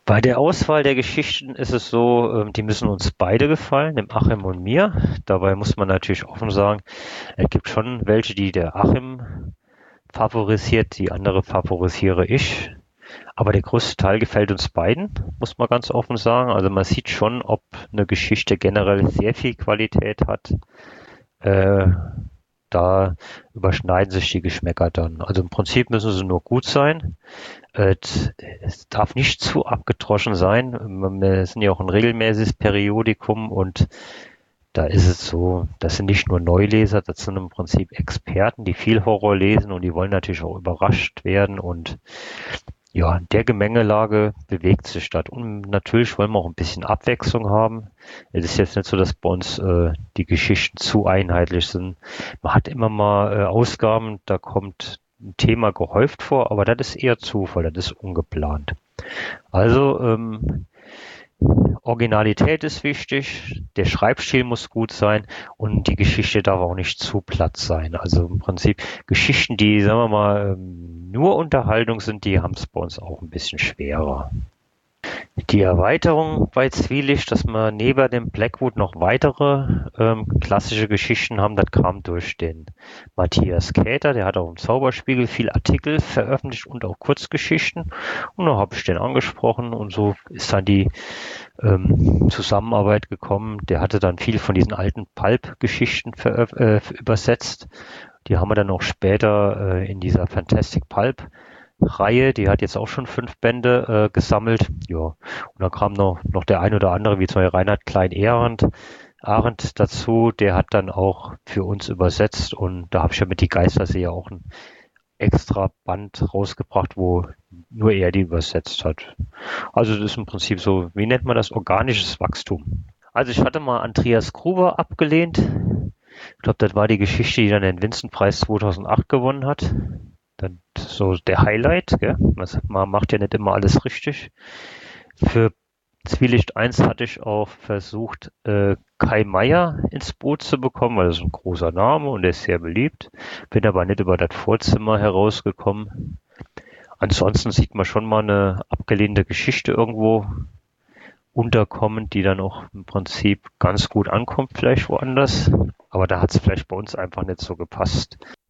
Bei der Auswahl der Geschichten ist es so, die müssen uns beide gefallen, dem Achim und mir. Dabei muss man natürlich offen sagen, es gibt schon welche, die der Achim favorisiert, die andere favorisiere ich. Aber der größte Teil gefällt uns beiden, muss man ganz offen sagen. Also man sieht schon, ob eine Geschichte generell sehr viel Qualität hat. Äh, Da überschneiden sich die Geschmäcker dann. Also im Prinzip müssen sie nur gut sein. Es darf nicht zu abgedroschen sein. Wir sind ja auch ein regelmäßiges Periodikum und da ist es so, das sind nicht nur Neuleser, das sind im Prinzip Experten, die viel Horror lesen und die wollen natürlich auch überrascht werden und ja, in der Gemengelage bewegt sich das. Und natürlich wollen wir auch ein bisschen Abwechslung haben. Es ist jetzt nicht so, dass bei uns die Geschichten zu einheitlich sind. Man hat immer mal Ausgaben, da kommt ein Thema gehäuft vor, aber das ist eher Zufall, das ist ungeplant. Also Originalität ist wichtig, der Schreibstil muss gut sein und die Geschichte darf auch nicht zu platt sein. Also im Prinzip Geschichten, die, sagen wir mal, nur Unterhaltung sind, die haben es bei uns auch ein bisschen schwerer. Die Erweiterung bei Zwielicht, dass wir neben dem Blackwood noch weitere klassische Geschichten haben, das kam durch den Matthias Käther, der hat auch im Zauberspiegel viel Artikel veröffentlicht und auch Kurzgeschichten. Und da habe ich den angesprochen und so ist dann die Zusammenarbeit gekommen. Der hatte dann viel von diesen alten Pulp-Geschichten übersetzt. Die haben wir dann auch später in dieser Fantastic Pulp Reihe, die hat jetzt auch schon 5 Bände gesammelt. Ja, und dann kam noch der ein oder andere, wie zum Beispiel Reinhard Klein-Arendt dazu, der hat dann auch für uns übersetzt und da habe ich ja mit Die Geisterseher auch ein extra Band rausgebracht, wo nur er die übersetzt hat. Also das ist im Prinzip so, wie nennt man das, organisches Wachstum. Also ich hatte mal Andreas Gruber abgelehnt. Ich glaube, das war die Geschichte, die dann den Vincent-Preis 2008 gewonnen hat. Dann so der Highlight, gell? Man macht ja nicht immer alles richtig. Für Zwielicht 1 hatte ich auch versucht, Kai Meier ins Boot zu bekommen, weil das ist ein großer Name und der ist sehr beliebt. Bin aber nicht über das Vorzimmer herausgekommen. Ansonsten sieht man schon mal eine abgelehnte Geschichte irgendwo unterkommen, die dann auch im Prinzip ganz gut ankommt, vielleicht woanders. Aber da hat es vielleicht bei uns einfach nicht so gepasst.